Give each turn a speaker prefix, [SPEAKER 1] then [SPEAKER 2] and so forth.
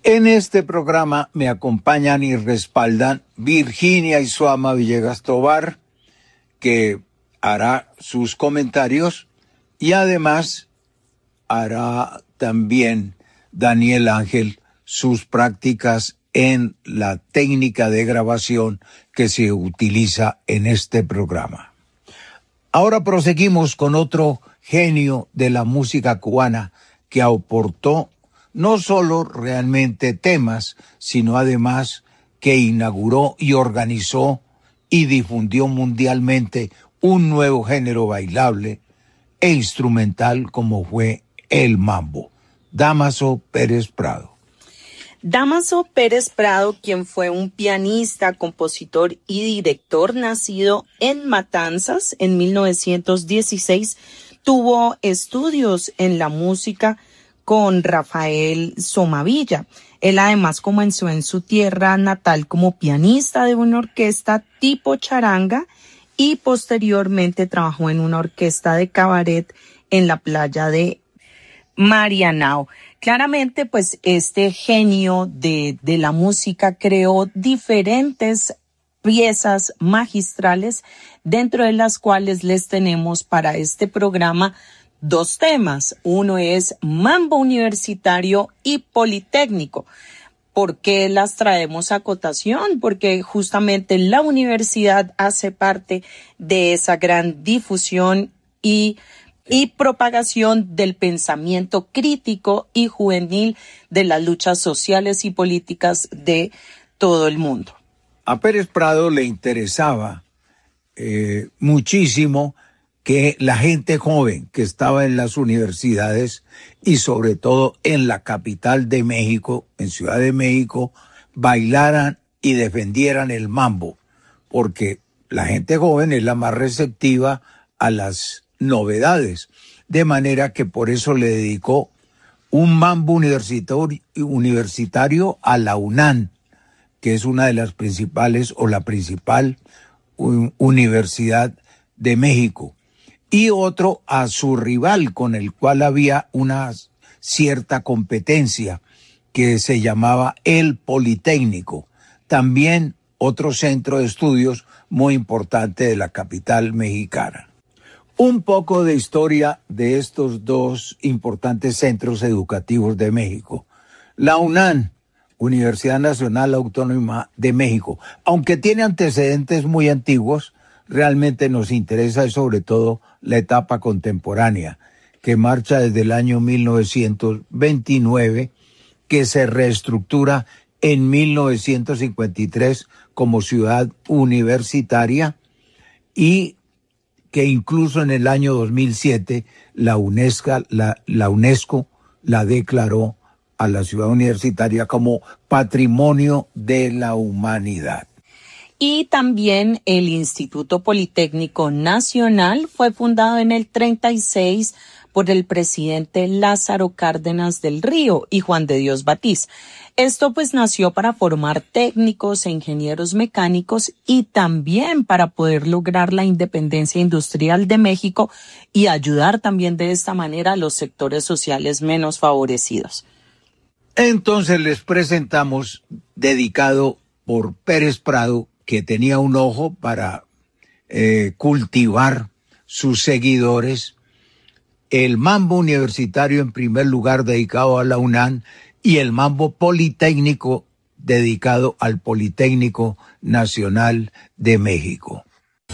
[SPEAKER 1] En este programa me acompañan y respaldan Virginia Isuama Villegas Tovar, que hará sus comentarios, y además hará también Daniel Ángel sus prácticas en la técnica de grabación que se utiliza en este programa. Ahora proseguimos con otro genio de la música cubana que aportó no solo realmente temas, sino además que inauguró y organizó y difundió mundialmente un nuevo género bailable e instrumental como fue el mambo. Damaso Pérez Prado.
[SPEAKER 2] Damaso Pérez Prado, quien fue un pianista, compositor y director nacido en Matanzas en 1916, tuvo estudios en la música con Rafael Somavilla. Él además comenzó en su tierra natal como pianista de una orquesta tipo charanga y posteriormente trabajó en una orquesta de cabaret en la playa de Marianao. Claramente, pues este genio de la música creó diferentes piezas magistrales, dentro de las cuales les tenemos para este programa dos temas. Uno es mambo universitario y politécnico. ¿Por qué las traemos a cotación? Porque justamente la universidad hace parte de esa gran difusión y propagación del pensamiento crítico y juvenil de las luchas sociales y políticas de todo el mundo.
[SPEAKER 1] A Pérez Prado le interesaba muchísimo que la gente joven que estaba en las universidades y sobre todo en la capital de México, en Ciudad de México, bailaran y defendieran el mambo, porque la gente joven es la más receptiva a las novedades, de manera que por eso le dedicó un mambo universitario a la UNAM, que es una de las principales o la principal universidad de México, y otro a su rival con el cual había una cierta competencia que se llamaba el Politécnico, también otro centro de estudios muy importante de la capital mexicana. Un poco de historia de estos dos importantes centros educativos de México. La UNAM, Universidad Nacional Autónoma de México, aunque tiene antecedentes muy antiguos, realmente nos interesa sobre todo la etapa contemporánea, que marcha desde el año 1929, que se reestructura en 1953 como ciudad universitaria y que incluso en el año 2007 la UNESCO la declaró a la ciudad universitaria como Patrimonio de la Humanidad.
[SPEAKER 2] Y también el Instituto Politécnico Nacional fue fundado en el 36 por el presidente Lázaro Cárdenas del Río y Juan de Dios Batiz. Esto pues nació para formar técnicos e ingenieros mecánicos y también para poder lograr la independencia industrial de México y ayudar también de esta manera a los sectores sociales menos favorecidos.
[SPEAKER 1] Entonces les presentamos, dedicado por Pérez Prado, que tenía un ojo para cultivar sus seguidores, el mambo universitario en primer lugar dedicado a la UNAM y el mambo politécnico dedicado al Politécnico Nacional de México.